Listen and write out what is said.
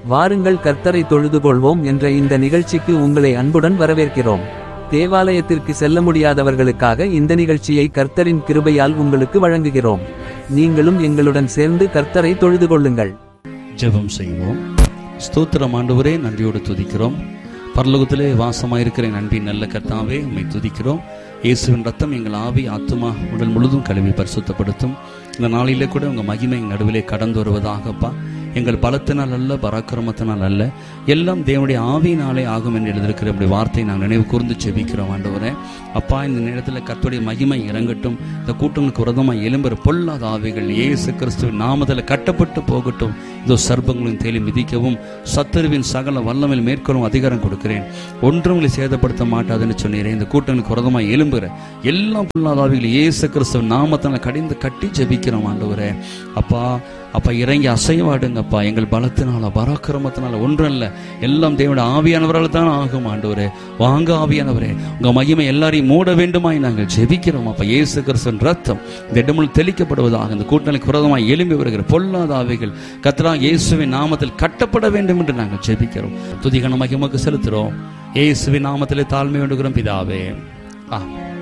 வாருங்கள் கர்த்தரை தொழுது கொள்வோம் என்ற இந்த நிகழ்ச்சிக்கு உங்களை அன்புடன் வரவேற்கிறோம். தேவாலயத்திற்கு செல்ல முடியாதவர்களுக்காக இந்த நிகழ்ச்சியை கர்த்தரின் கிருபையால் உங்களுக்கு வழங்குகிறோம். நீங்களும் எங்களுடன் சேர்ந்து கர்த்தரை தொழுது கொள்ளுங்கள். ஜெபம் செய்வோம். ஸ்தோத்திரம் ஆண்டவரே, நன்றியோடு துதிக்கிறோம். பரலோகத்திலே வாசமாயிருக்கிற நன்றி நல்ல கர்த்தாவே, உம்மை துதிக்கிறோம். இயேசுவின் ரத்தம் எங்கள் ஆவி ஆத்துமா உடல் முழுதும் கழுவி பரிசுத்தப்படுத்தும். இந்த நாளிலே கூட உங்கள் மகிமை எங்கள் நடுவிலே கடந்து வருவதாகப்பா. எங்கள் பலத்தினால் அல்ல, பராக்கிரமத்தினால் அல்ல, எல்லாம் தேவனுடைய ஆவியினாலே ஆகும் என்று எழுதியிருக்கிற அப்படி வார்த்தையை நாங்கள் நினைவு கூர்ந்து செபிக்கிறோம் ஆண்டவரே. அப்பா, இந்த நேரத்தில் கர்த்தருடைய மகிமை இறங்கட்டும். இந்த கூட்டங்களுக்கு விரதமாக எழும்புற பொல்லாத ஆவிகள் இயேசு கிறிஸ்துவின் நாமத்தில் கட்டப்பட்டு போகட்டும். இதோ சர்ப்பங்களின் தேலி மிதிக்கவும் சத்துருவின் சகல வல்லமையில் மேற்கொள்ளும் அதிகாரம் கொடுக்கிறேன். ஒன்றும் உங்களை சேதப்படுத்த மாட்டாதுன்னு சொன்னீரேன். இந்த கூட்டங்களுக்கு விரதமாக எழும்புற எல்லா பொல்லாத ஆவிகள் இயேசு கிறிஸ்துவின் நாமத்தில் கடிந்து கட்டி ஜெபிக்கிறோம் ஆண்டவரே. அப்பா அப்பா, இறங்கி அசைவாடுங்கப்பா. எங்கள் பலத்தினால பராக்கிரமத்தினால ஒன்றல்ல, எல்லாம் தேவனுடைய ஆவியானவரால் தான் ஆகும் ஆண்டவரே. வாங்க ஆவியானவரே, உங்க மகிமை எல்லாரையும் மூட வேண்டுமாய் நாங்கள் ஜெபிக்கிறோம். அப்பா, இயேசு கிறிஸ்துவின் ரத்தம் இந்த இடமுள் தெளிக்கப்படுவதாக. இந்த கூட்டணிக்கு விரோதமாய் எழும்பி வருகிற பொல்லாத ஆவிகள் கர்த்தராகிய இயேசுவின் நாமத்தில் கட்டப்பட வேண்டும் என்று நாங்கள் ஜெபிக்கிறோம். துதிகன மகிமைக்கு செலுத்துகிறோம். இயேசுவின் நாமத்திலே தாழ்மை வேண்டுகிறோம் பிதாவே, ஆமென்.